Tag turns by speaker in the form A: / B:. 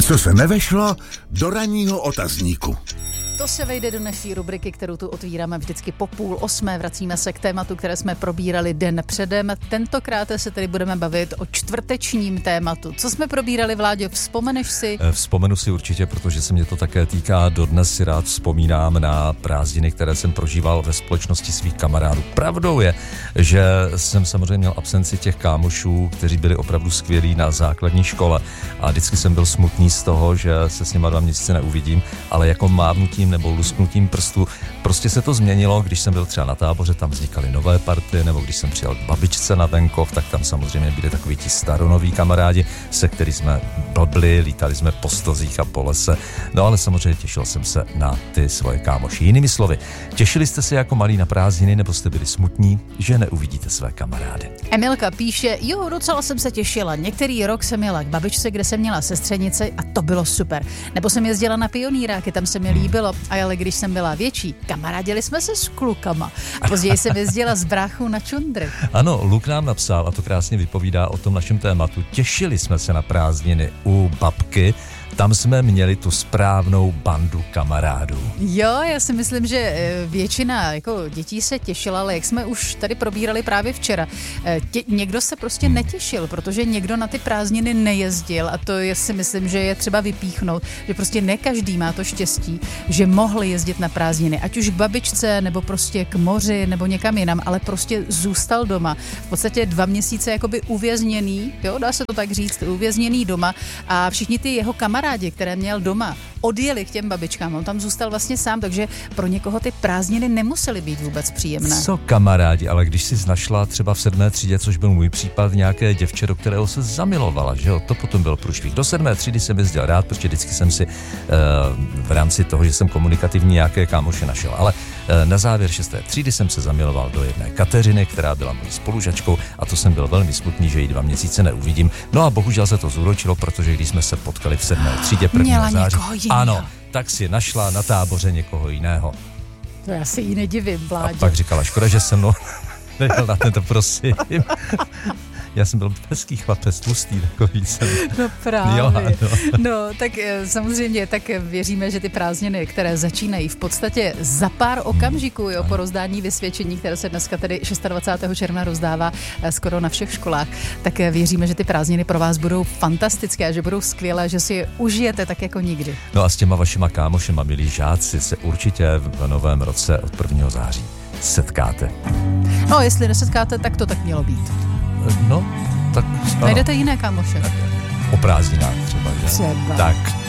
A: Co se nevešlo do ranního otazníku.
B: To se vejde do naší rubriky, kterou tu otvíráme vždycky po 7:30. Vracíme se k tématu, které jsme probírali den předem. Tentokrát se tedy budeme bavit o čtvrtečním tématu. Co jsme probírali, Vláďo, vzpomeneš si?
C: Vzpomenu si určitě, protože se mě to také týká. Dodnes si rád vzpomínám na prázdniny, které jsem prožíval ve společnosti svých kamarádů. Pravdou je, že jsem samozřejmě měl absenci těch kámošů, kteří byli opravdu skvělí na základní škole. A vždycky jsem byl smutný z toho, že se s nima 2 měsíce neuvidím, ale jako mávnutím nebo lusknutím prstu. Prostě se to změnilo, když jsem byl třeba na táboře, tam vznikaly nové party, nebo když jsem přijel k babičce na venkov, tak tam samozřejmě byli takoví ti staronoví kamarádi, se kterými jsme blbli, lítali jsme po stozích a po lese. No ale samozřejmě těšil jsem se na ty svoje kámoši. Jinými slovy, těšili jste se jako malí na prázdniny, nebo jste byli smutní, že neuvidíte své kamarády?
B: Emilka píše, jo, docela jsem se těšila. Některý rok jsem jela k babičce, kde jsem měla sestřenici a to bylo super. Nebo jsem jezdila na pionýráky, tam se mi líbilo. A ale když jsem byla větší, kamarádili jsme se s klukama. Později jsem jezdila s bráchou na čundry.
C: Ano, Luk nám napsal, a to krásně vypovídá o tom našem tématu. Těšili jsme se na prázdniny u babky, tam jsme měli tu správnou bandu kamarádů.
B: Jo, já si myslím, že většina jako dětí se těšila, ale jak jsme už tady probírali právě včera, někdo se prostě netěšil, protože někdo na ty prázdniny nejezdil a to je, si myslím, že je třeba vypíchnout, že prostě ne každý má to štěstí, že mohl jezdit na prázdniny, ať už k babičce, nebo prostě k moři, nebo někam jinam, ale prostě zůstal doma. V podstatě 2 měsíce jakoby uvězněný, jo, dá se to tak říct, uvězněný doma a všichni ty jeho kamarádi, které měl doma, odjeli k těm babičkám. On tam zůstal vlastně sám, takže pro někoho ty prázdniny nemusely být vůbec příjemné.
C: Co kamarádi, ale když jsi našla třeba v 7. třídě, což byl můj případ, nějaké děvče, do kterého se zamilovala, že jo, to potom byl průšvih. Do 7. třídy jsem jezdil rád, protože vždycky jsem si v rámci toho, že jsem komunikativní, nějaké kámoše našel. Ale na závěr 6. třídy jsem se zamiloval do jedné Kateřiny, která byla mojí spolužačkou a to jsem byl velmi smutný, že ji 2 měsíce neuvidím. No a bohužel se to zúročilo, protože když jsme se potkali v 7. třídě 1. září, ano, tak si našla na táboře někoho jiného.
B: To já si jí nedivím, Vláďo.
C: A pak říkala, škoda, že se mnou nejel na tento, prosím. Já jsem byl hezký chlapec, tlustý, takový jsem.
B: No právě.
C: Jo,
B: no, tak samozřejmě, tak věříme, že ty prázdniny, které začínají v podstatě za pár okamžiků, jo, po rozdání vysvědčení, které se dneska tedy 26. června rozdává skoro na všech školách, tak věříme, že ty prázdniny pro vás budou fantastické, že budou skvělé, že si je užijete tak jako nikdy.
C: No a s těma vašima kámošema, milí žáci, se určitě v novém roce od 1. září setkáte.
B: No, jestli nesetkáte, tak to tak mělo být.
C: No, tak...
B: Najdete jiné kámoše.
C: O prázdninách třeba, že?
B: Třeba.
C: Tak.